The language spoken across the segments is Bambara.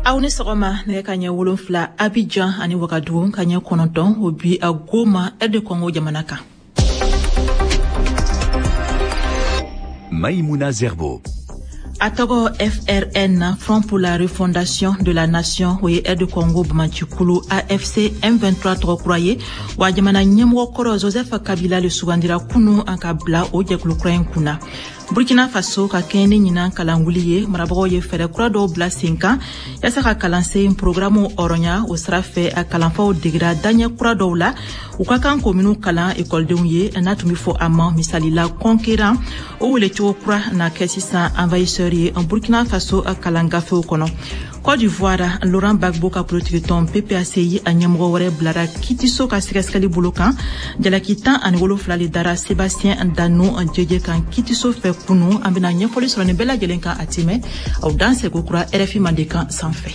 Aune sɔgɔma nɛgɛ kanɲɛ 7 Abidjan ani Ouagadougou kanɲɛ 9 o bi a Goma de Congo jamana kan. Maïmouna Zerbo. A tɔgɔ FRN, Front pour la Refondation de la Nation, o ye de Congo Bamachikulu AFC M23 tɔgɔ kura ye wa jamana ɲɛmɔgɔ kɔrɔ Joseph Kabila le sugandira kunu an ka bila o jɛkulu kura in kunna. Burkina Faso ka kɛɲɛ ɲinan kalanwuli ye marabagaw ye fɛɛrɛ kura dɔw bila sen kan yasa ka kalansen programme ɔrɔnya o sira fɛ a kalanfaw degira daɲɛ kura dɔw la u ka kan kominu kalan ekɔlidenw ye n'a tun bɛ fɔ a ma misalila conquérant o welecogo kura n'a kɛ sisan envahisseur ye Burkina Faso kalan gafew kɔnɔ. Côte d'Ivoire, Laurent Gbagbo ka politique-tɔn PPACI a ɲɛmɔgɔ wɛrɛ bilara Kitiso ka sɛgɛsɛgɛli bolo kan jalaki 17 le dara Sébastien Dano jeje kan Kitiso fɛ kunu an bɛna ɲɛfɔli sɔrɔ nin bɛɛ lajɛlen kan a tɛmɛ aw dan sego kura RFI Mandekan sanfɛ.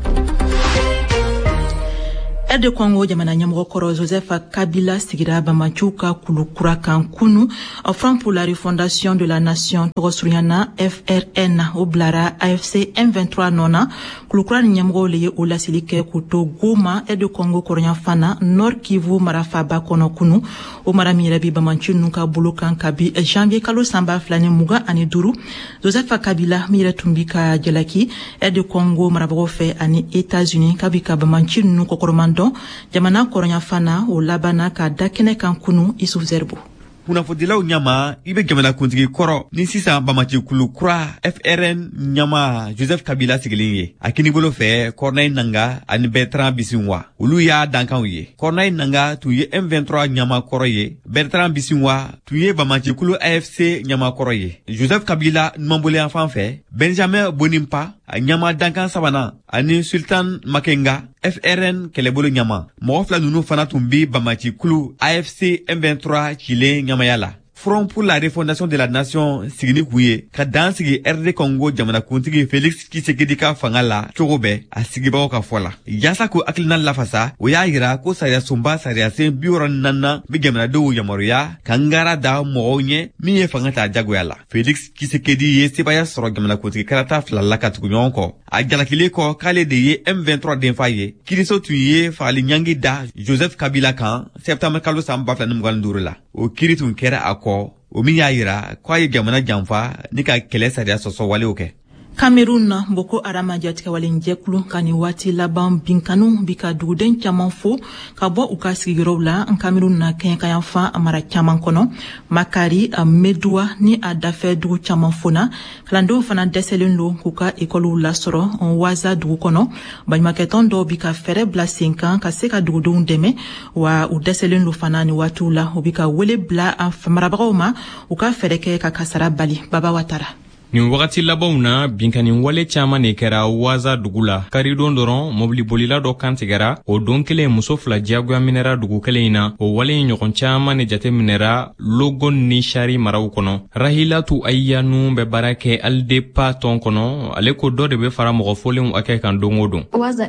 de Congo jamana ɲɛmɔgɔ kɔrɔ Joseph Kabila sigira Bamako ka kulukura kan kunu Front pour la Refondation de la Nation tɔgɔ surunyana FRN o bilara AFC M23 nɔna kulukura ni ɲɛmɔgɔw le ye o laseli kɛ k'u to Goma de Congo kɔrɔnya fana Nord Kivu marafaba kɔnɔ kunu o mara min yɛrɛ bi Bamako nu ka bolo kan kabi janvier kalo sanba 2025 Joseph Kabila min yɛrɛ tun bi ka jalaki de Congo marabagaw fɛ ani États-Unis kabi ka Bamako nu kɔkɔrɔman jamana kɔrɔnya fana o labana ka dakɛnɛ kan kunu Isuf Zerbo. Kunnafonidilaw ɲama i bɛ jamana kuntigi kɔrɔ ni sisan Bamakikulu kura FRN ɲama Joseph Kabila sigilen ye a kini bolo fɛ Corneille Nangaa ani Bertrand Bisimwa olu y'a dankanw ye. Corneille Nangaa tun ye M23 ɲama kɔrɔ ye, Bertrand Bisimwa tun ye Bamakikulu AFC ɲama kɔrɔ ye. Joseph Kabila numanboliyan fan fɛ Benjamin Bonimpa a ɲama dankan sabanan ani Sultan Makenga FRN kɛlɛbolo ɲama mɔgɔ fila ninnu fana tun bi Bamakikulu AFC M23 cilen ɲamaya la. Front pour la Refondation de la Nation sigini kun ye ka dan sigi RD Congo jamana kuntigi Félix Tshisekedi ka fanga la cogo bɛɛ a sigibagaw ka fɔ la. Yaasa ko hakilina lafasa o y'a yira ko sariya sunba sariyasen 64 bɛ jamanadenw yamaruya ka ngara da mɔgɔw ɲɛ min ye fanga ta jagoya la. Félix Tshisekedi ye sebaya sɔrɔ jamana kuntigi karata fila la ka tugu ɲɔgɔn kɔ. A jalakile kɔ k'ale de ye M23 denfa ye. Kiriso tun ye fagali ɲangi da Joseph Kabila kan septembre kalo san 2025 la. O kiri tun kɛra a kɔ o min y'a yira k'a ye jamana janfa ni ka kɛlɛ sariya sɔsɔ walew kɛ. Cameroun na Boko Haram jatigɛwale jɛkulu ka ni waati laban binkanu bi ka duguden caman fo ka bɔ u ka sigiyɔrɔw la Cameroun na kɛɲɛkayan fan mara caman kɔnɔ Makari Medua ni a dafɛ dugu caman fona kalandenw fana dɛsɛlen don k'u ka ekɔliw lasɔrɔ Waza dugu kɔnɔ baɲumankɛtɔn dɔw bi ka fɛrɛ bila sen kan ka se ka dugudenw dɛmɛ wa u dɛsɛlen don fana ni waatiw la u bi ka wele bila marabagaw ma u ka fɛrɛ kɛ ka kasara bali Baba Watara. Nin wagati labanw na binkani wale caman de kɛra Waza dugu la. Karidon dɔrɔn mobili bolila dɔ kantigɛra o don kelen muso fila diyagoya minɛra dugu kelen in na o wale in ɲɔgɔn caman de jate minɛra Logon ni Chari maraw kɔnɔ. Rahilatu Ayanu bɛ baara kɛ Aldepa tɔn kɔnɔ ale ko dɔ de bɛ fara mɔgɔ folenw hakɛ kan don o don.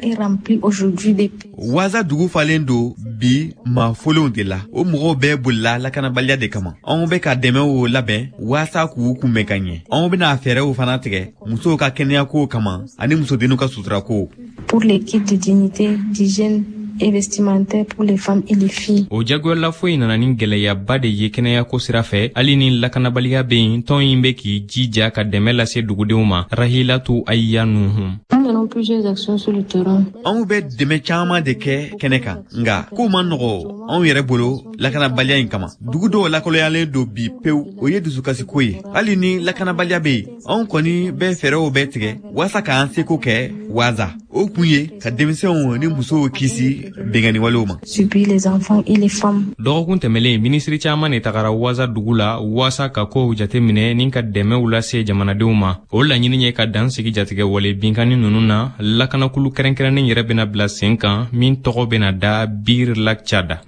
Waza dugu falen do bi ma folenw de la o mɔgɔw bɛɛ bolila lakanabaliya de kama. Anw bɛ ka dɛmɛw labɛn waasa k'u kunbɛn ka ɲɛ. Anw bɛna fɛɛrɛw fana tigɛ musow ka kɛnɛya ko kama ani musodenw ka sutura ko. Pour l'équipe de dignité, d'hygiène et vestimentaire pour les femmes et les filles. O jagoyala foyi nana ni gɛlɛyaba de ye kɛnɛya ko sira fɛ hali ni lakanabaliya bɛ yen tɔn in bɛ k'i jija ka dɛmɛ lase dugudenw ma. Rahilatu Ayanu. Plusieurs actions sur le terrain. Anw bɛ dɛmɛ caman de kɛ kɛnɛ kan nka ko man nɔgɔ anw yɛrɛ bolo lakanabaliya in kama. Dugu dɔw lakɔlɔyalen do bi pewu o ye dusukasi ko ye. Hali ni lakanabaliya bɛ yen anw kɔni bɛ fɛɛrɛw bɛɛ tigɛ waasa k'an seko kɛ Waza. O kun ye ka denmisɛnw ni musow kisi bɛnkanni walew ma. Subir les enfants et les femmes. Dɔgɔkun tɛmɛlen minisiri caman de tagara Waza dugu la waasa ka kow jateminɛ ni ka dɛmɛw lase jamanadenw ma. O laɲini ye ka dan sigi jatigɛ wale binkani ninnu na lakanakulu kɛrɛnkɛrɛnnen yɛrɛ bɛna bila sen kan min tɔgɔ bɛna da Bir Lac Tchad.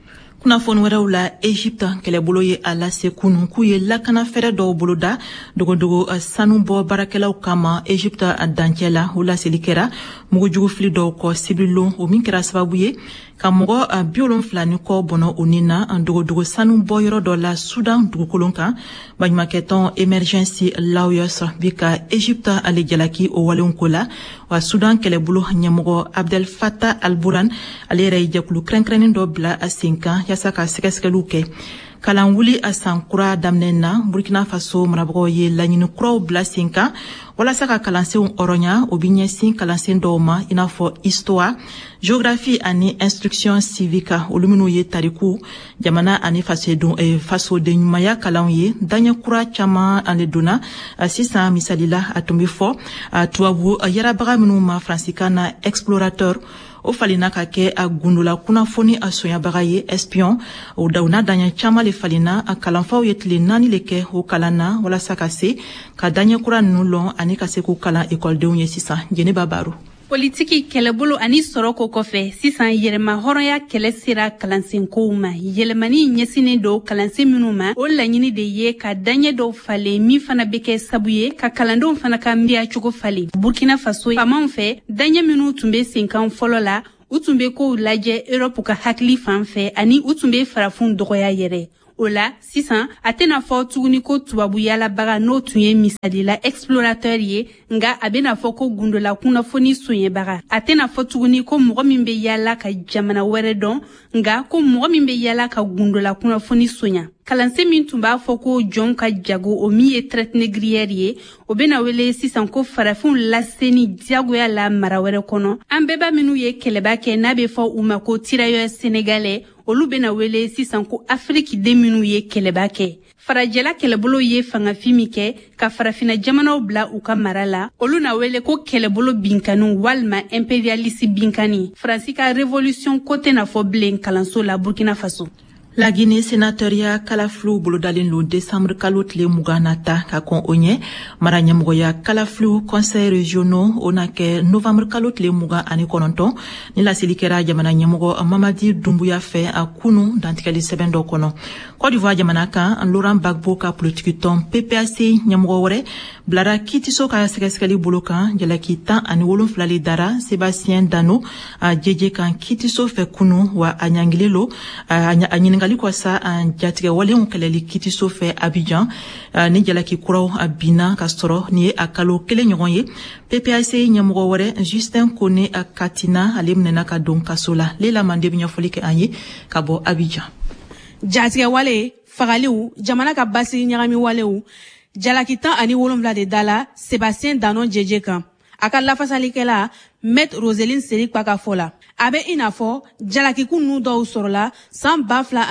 kunnafoni wɛrɛw la Egypte kɛlɛbolo ye a lase kunu k'u ye lakana fɛrɛ dɔw boloda dogodogo sanu bɔ baarakɛlaw kama Egypte dancɛ la o laseli kɛra mugujugufili dɔw kɔ sibilon o min kɛra sababu ye ka mɔgɔ 70 kɔ bɔnɔ o nin na dogodogo sanu bɔ yɔrɔ dɔ la Sudan dugukolon kan baɲumankɛtɔn Emergency Lawyers bi ka Egypte ale jalaki o walenw ko la wa Sudan kɛlɛbolo ɲɛmɔgɔ Abdel Fattah al-Burhan ale yɛrɛ ye jɛkulu kɛrɛnkɛrɛnnen dɔ bila a sen kan yasa ka sɛgɛsɛgɛliw kɛ kalan wuli a san kura daminɛ na Burkina Faso marabagaw ye laɲini kuraw bila sen kan walasa ka kalansenw ɔrɔnya o bi ɲɛsin kalansen dɔw ma i n'a fɔ histoire géographie ani instruction civique olu minnu ye tariku jamana ani fasoden ɲumanya kalanw ye daɲɛ kura caman ale donna sisan misalila a tun bɛ fɔ tubabu yarabaga minnu ma faransikan na explorateur o falina ka kɛ a gundola kunnafoni a soɲabaga ye espion o dawuna daɲɛ caman le falina a kalanfaw ye tile 4 le kɛ o kalan na walasa ka se ka daɲɛ kura ninnu lɔn ani ka se k'u kalan ekɔlidenw ye sisan Jɛnɛba Baro. Politiki kɛlɛbolo ani sɔrɔko kɔfɛ sisan yɛlɛma hɔrɔnya kɛlɛ sera kalansenkow ma yɛlɛmani ɲɛsinen do kalansen minnu ma o laɲini de ye ka daɲɛ dɔw falen min fana bɛ kɛ sabu ye ka kalandenw fana ka miiriya cogo falen Burkina Faso faamaw fɛ daɲɛ minnu tun bɛ senkan fɔlɔ la u tun bɛ kow lajɛ Europe ka hakili fan fɛ ani u tun bɛ farafin dɔgɔya yɛrɛ o la sisan a tɛna fɔ tuguni ko tubabu yalabaga n'o tun ye misalila explorateur ye nga a bɛna fɔ ko gundola kunnafoni soɲɛbaga a tɛna fɔ tuguni ko mɔgɔ min bɛ yala ka jamana wɛrɛ dɔn nga ko mɔgɔ min bɛ yala ka gundola kunnafoni soɲa kalansen min tun b'a fɔ ko jɔn ka jago o min ye traite négrière ye o bɛna wele sisan ko farafinw laseni diyagoya la mara wɛrɛ kɔnɔ an bɛɛba minnu ye kɛlɛba kɛ n'a bɛ fɔ u ma ko tirailleurs sénégalais olu bɛna wele sisan ko Afrique den minnu ye kɛlɛba kɛ farajɛla kɛlɛbolo ye fangafin min kɛ ka farafina jamanaw bila u ka mara la olu na wele ko kɛlɛbolo binkani walima impérialiste binkani Faransi ka révolution ko tɛna fɔ bilen kalanso la Burkina Faso. La Guinée sénatoriale kalaflu bolodalen lo décembre kalo tile muganata ka kon o ɲɛ mara ɲɛmɔgɔya kalaflu conseil régionaux o na kɛ novembre kalo tile mugan ani kɔnɔntɔn ni laseli kɛra jamana ɲɛmɔgɔ Mamadi Dumbuya fɛ a kunu dantigɛli sɛbɛn dɔ kɔnɔ Côte d'Ivoire jamana kan Laurent Gbagbo ka politique tɔn PPAC ɲɛmɔgɔ wɛrɛ bilara kiitiso ka sɛgɛsɛgɛli bolo kan jalaki 17 le dara Sébastien Dano a jeje kan kiitiso fɛ kunu wa a ɲangile lo a ɲiningali kɔ sa jatigɛ walenw kɛlɛli kiitiso fɛ Abidjan ni jalaki kuraw a bina ka sɔrɔ ni ye a kalo kelen ɲɔgɔn ye PPAC ɲɛmɔgɔ wɛrɛ Justin Kone a Katina ale minɛna ka don kaso la Leila Mande bɛ ɲɛfɔli kɛ an ye ka bɔ Abidjan. Jatigɛ wale fagaliw jamana ka basi ɲagami walew jalaki 17 de dala Sébastien Dano jeje kan a ka lafasalikɛla Maître Roseline Seri ka fɔ la a bɛ i n'a fɔ jalakikun ninnu dɔw sɔrɔla san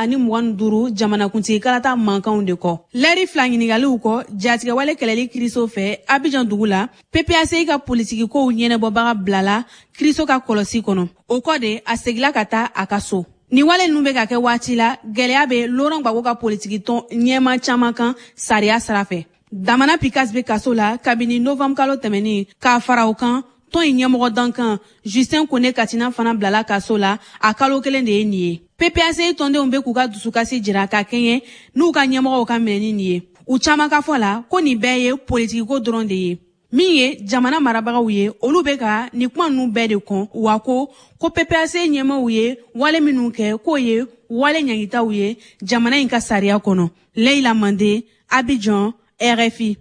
2025 jamanakuntigi kalata mankanw de kɔ lɛri fila ɲiningaliw kɔ jatigɛ wale kɛlɛli kiriso fɛ Abidjan dugu la PPAC ka politiki kow ɲɛnɛbɔbaga bilala kiriso ka kɔlɔsi kɔnɔ o kɔ de a segila ka taa a ka so ni wale ninnu bɛ ka kɛ waati la gɛlɛya bɛ Laurent Gbagbo ka politiki tɔn ɲɛma caman kan sariya sira fɛ Damana Pikas bɛ kaso la kabini novembre kalo tɛmɛnin k'a fara o kan tɔn in ɲɛmɔgɔ dankan Justin Kone Katina fana bilala kaso la a kalo kelen de ye nin ye PPAC tɔndenw bɛ k'u ka dusukasi jira ka kɛɲɛ n'u ka ɲɛmɔgɔw ka minɛni nin ye u caman ka fɔ la ko nin bɛɛ ye politiki ko dɔrɔn de ye min ye jamana marabagaw ye olu bɛ ka ni kuma ninnu bɛɛ de kɔn wa ko PPAC ɲɛmɔgɔw ye wale minnu kɛ k'o ye wale ɲangitaw ye jamana in ka sariya kɔnɔ Leila Mande Abidjan RFI.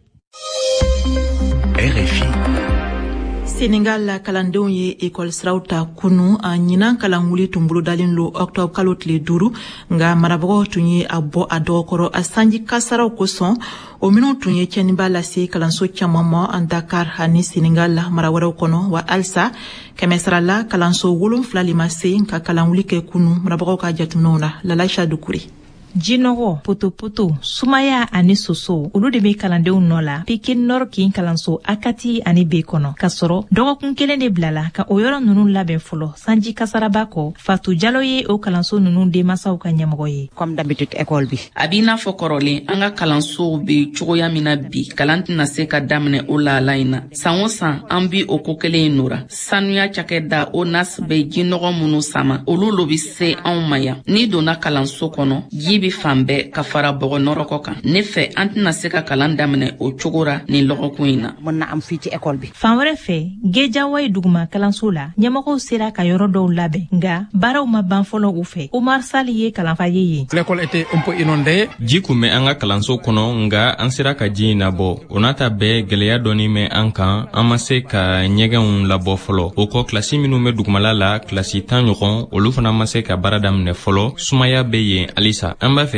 Sénégal la kalandenw ye école siraw ta kunu a ɲinan kalan wuli tun bolodalen lo octobre kalo tile 5 nga marabagaw tun ye a bɔ a dɔgɔkɔrɔ a sanji kasaraw kosɔn o minnu tun ye cɛniba lase kalanso caman ma an Dakar ani Sénégal la mara wɛrɛw kɔnɔ wa alisa kɛmɛsara la kalanso 7 le ma se ka kalan wuli kɛ kunu marabagaw ka jateminɛw na Lalaisha Dukuri. jinɔgɔ, potopoto, sumaya ani soso olu de be kalandenw nɔ la Pekin Nord kin kalanso Akati ani B kɔnɔ ka sɔrɔ dɔgɔkun kelen de bilala ka o yɔrɔ nunu labɛn fɔlɔ sanji kasaraba kɔ Fatu Jalo ye o kalanso nunu denmasaw ka ɲɛmɔgɔ ye. Comme d'habitude école bi a b'i n'a fɔ kɔrɔlen an ka kalansow be cogoya min na bi kalan tɛna se ka daminɛ o laala in na san o san an bi o ko kelen in nora sanuya cakɛda ONAS be jinɔgɔ minnu sama olu lo bi se anw ma yan n'i donna kalanso kɔnɔ ji bi fan bɛɛ ka fara bɔgɔ nɔrɔkɔ kan ne fɛ an tɛna se ka kalan daminɛ o cogora ni lɔgɔkun in na mɔna am fiti école bi. Fan wɛrɛ fɛ Gejawa ye duguma kalanso la ɲɛmɔgɔw sera ka yɔrɔ dɔw labɛn nga baaraw ma ban fɔlɔ u fɛ. Omar Sali ye kalanfa ye. L'école était un peu inondée. Ji kun bɛ an ka kalanso kɔnɔ nga an sera ka ji in labɔ o n'a ta bɛɛ gwɛlɛya dɔɔni mɛn an kan an ma se ka ɲɛgɛnw labɔ fɔlɔ o kɔ kilasi minnu bɛ dugumala la kilasi 10 ɲɔgɔn olu fana ma se ka baara daminɛ fɔlɔ sumaya bɛ yen halisa an b'a fɛ